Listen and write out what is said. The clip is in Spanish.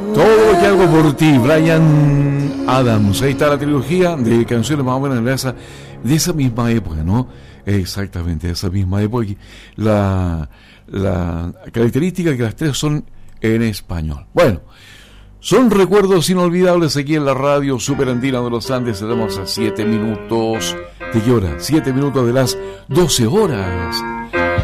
Todo lo que hago por ti, Bryan Adams. Ahí está la trilogía de canciones más o menos de esa misma época, ¿no? Exactamente, de esa misma época. La característica es que las tres son en español. Bueno, son recuerdos inolvidables aquí en la radio Superandina de los Andes. Estamos a 7 minutos. ¿De qué hora? 7 minutos de las 12 horas.